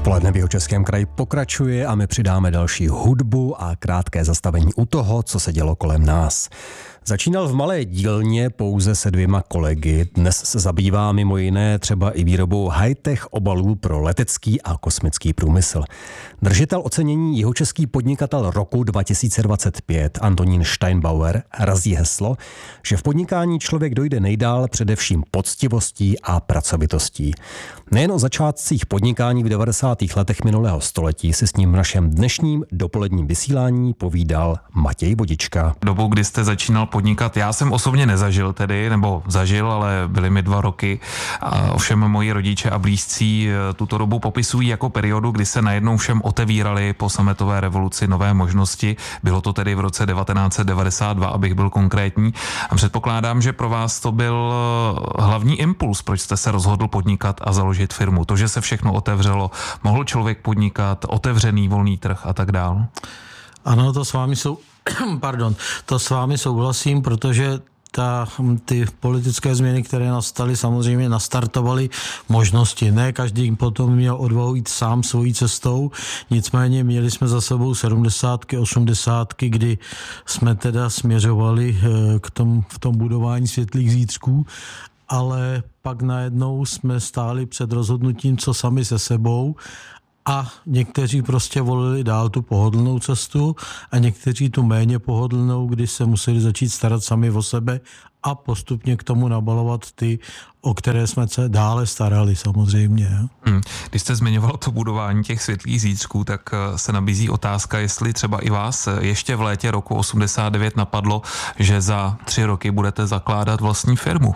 Odpoledne v Jihočeském kraji pokračuje a my přidáme další hudbu a krátké zastavení u toho, co se dělo kolem nás. Začínal v malé dílně pouze se 2 kolegy. Dnes se zabývá mimo jiné třeba i výrobou high-tech obalů pro letecký a kosmický průmysl. Držitel ocenění Jihočeský podnikatel roku 2025 Antonín Steinbauer razí heslo, že v podnikání člověk dojde nejdál především poctivostí a pracovitostí. Nejen o začátcích podnikání v 90. letech minulého století si s ním v našem dnešním dopoledním vysílání povídal Matěj Vodička. Dobu, kdy jste začínal podnikat, já jsem osobně nezažil tedy, nebo zažil, ale byly mi 2 roky. A ovšem moji rodiče a blízcí tuto dobu popisují jako periodu, kdy se najednou všem otevíraly po sametové revoluci nové možnosti. Bylo to tedy v roce 1992, abych byl konkrétní. A předpokládám, že pro vás to byl hlavní impuls, proč jste se rozhodl podnikat a založit firmu. To, že se všechno otevřelo, mohl člověk podnikat, otevřený volný trh a tak dál. Ano, to s vámi souhlasím, protože ty politické změny, které nastaly, samozřejmě nastartovaly možnosti. Ne každý potom měl odvahu jít sám svojí cestou, nicméně měli jsme za sebou 70, 80, kdy jsme teda směřovali v tom budování světlých zítřků, ale pak najednou jsme stáli před rozhodnutím, co sami se sebou, a někteří prostě volili dál tu pohodlnou cestu a někteří tu méně pohodlnou, kdy se museli začít starat sami o sebe a postupně k tomu nabalovat ty, o které jsme se dále starali samozřejmě. Když jste zmiňoval to budování těch světlých zítřků, tak se nabízí otázka, jestli třeba i vás ještě v létě roku 89 napadlo, že za 3 roky budete zakládat vlastní firmu.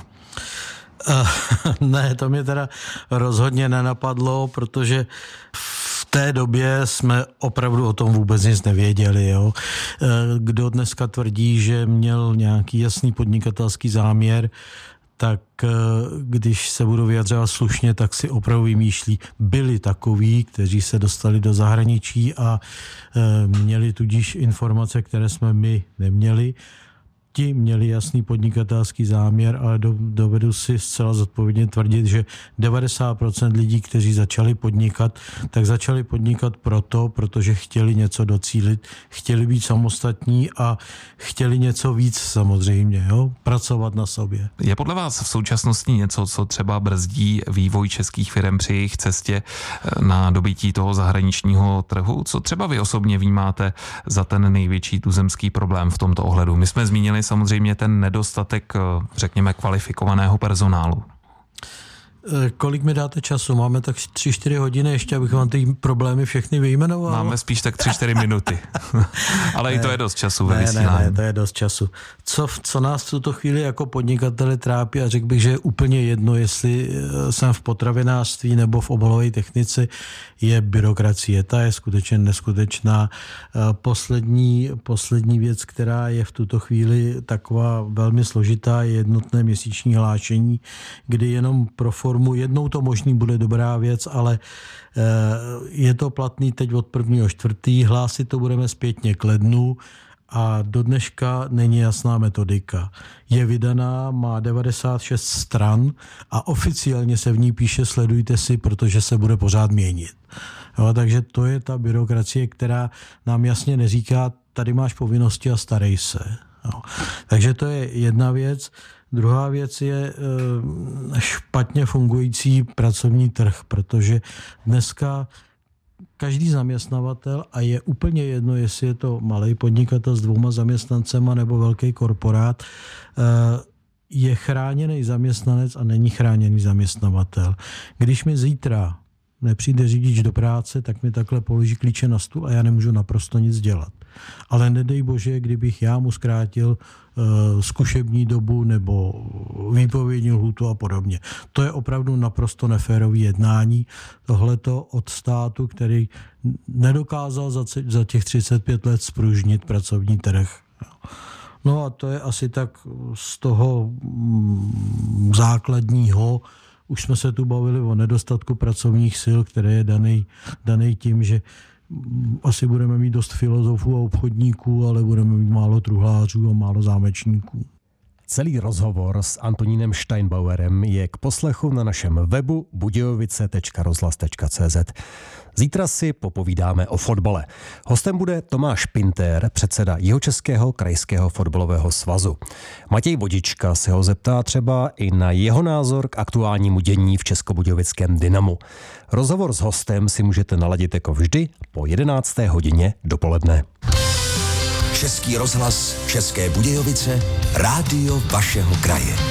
Ne, to mě teda rozhodně nenapadlo, protože v té době jsme opravdu o tom vůbec nic nevěděli. Jo. Kdo dneska tvrdí, že měl nějaký jasný podnikatelský záměr, tak když se budu vyjadřovat slušně, tak si opravdu vymýšlí. Byli takoví, kteří se dostali do zahraničí a měli tudíž informace, které jsme my neměli. Ti měli jasný podnikatelský záměr, ale dovedu si zcela zodpovědně tvrdit, že 90% lidí, kteří začali podnikat, tak začali podnikat protože chtěli něco docílit, chtěli být samostatní a chtěli něco víc samozřejmě, jo? Pracovat na sobě. Je podle vás v současnosti něco, co třeba brzdí vývoj českých firem při jejich cestě na dobytí toho zahraničního trhu? Co třeba vy osobně vnímáte za ten největší tuzemský problém v tomto ohledu? My jsme zmínili samozřejmě ten nedostatek, řekněme, kvalifikovaného personálu. Kolik mi dáte času? Máme tak 3-4 hodiny ještě, abych vám ty problémy všechny vyjmenoval? Máme spíš tak 3-4 minuty. Ale i to je dost času ve vysílání. Ne, to je dost času. Co nás v tuto chvíli jako podnikatele trápí, a řekl bych, že je úplně jedno, jestli jsem v potravinářství nebo v obalové technice, je byrokracie. Ta je skutečně neskutečná. Poslední věc, která je v tuto chvíli taková velmi složitá, je jednotné měsíční hlášení, kdy jenom pro formu, jednou to možný bude dobrá věc, ale je to platný teď od 1.4. Hlásit to budeme zpětně k lednu a do dneška není jasná metodika. Je vydaná, má 96 stran a oficiálně se v ní píše sledujte si, protože se bude pořád měnit. Jo, takže to je ta byrokracie, která nám jasně neříká, tady máš povinnosti a starej se. Jo. Takže to je jedna věc. Druhá věc je špatně fungující pracovní trh, protože dneska každý zaměstnavatel, a je úplně jedno, jestli je to malý podnikatel s 2 zaměstnancema nebo velký korporát, je chráněný zaměstnanec a není chráněný zaměstnavatel. Když mi zítra nepřijde řidič do práce, tak mi takhle položí klíče na stůl a já nemůžu naprosto nic dělat. Ale nedej bože, kdybych já mu zkrátil zkušební dobu nebo výpovědní lhůtu a podobně. To je opravdu naprosto neférový jednání. Tohleto od státu, který nedokázal za těch 35 let spružnit pracovní trh. No a to je asi tak z toho základního. Už jsme se tu bavili o nedostatku pracovních sil, které je daný tím, že asi budeme mít dost filozofů a obchodníků, ale budeme mít málo truhlářů a málo zámečníků. Celý rozhovor s Antonínem Steinbauerem je k poslechu na našem webu budějovice.rozhlas.cz. Zítra si popovídáme o fotbale. Hostem bude Tomáš Pintér, předseda Jihočeského krajského fotbalového svazu. Matěj Vodička se ho zeptá třeba i na jeho názor k aktuálnímu dění v českobudějovickém Dynamu. Rozhovor s hostem si můžete naladit jako vždy po 11. hodině dopoledne. Český rozhlas, České Budějovice, rádio vašeho kraje.